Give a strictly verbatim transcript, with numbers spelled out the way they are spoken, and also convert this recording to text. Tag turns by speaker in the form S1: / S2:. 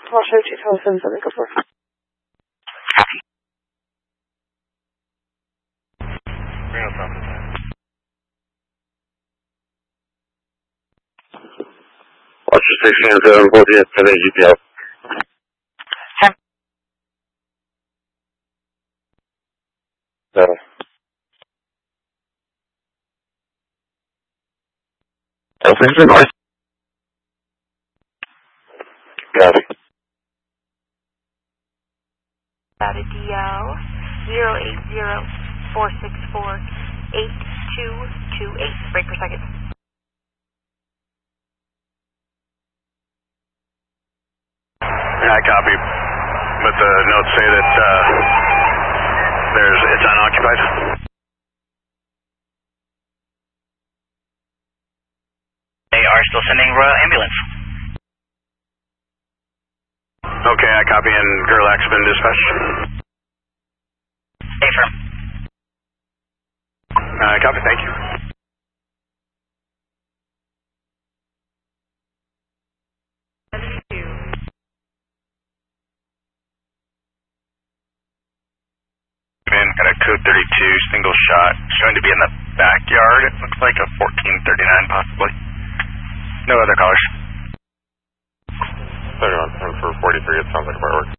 S1: Water two thousand seven, go for it.
S2: Bring us up to that.
S3: Watcher sixteen seven, fourteen, seven G P L. Seven. Elfington North. Got it.
S4: Out of D L zero eight zero four six four eight two two eight. Break per second.
S2: I copy. But the notes say that uh, there's it's unoccupied.
S5: They are still sending Royal Ambulance.
S2: Okay, I copy and Gerlach's been dispatched.
S5: Stay firm.
S2: I copy, thank you. Man, got a code thirty-two, single shot, showing to be in the backyard. It looks like a fourteen thirty-nine possibly. No other callers.
S3: thirty-one, ten for forty-three, it sounds like fireworks.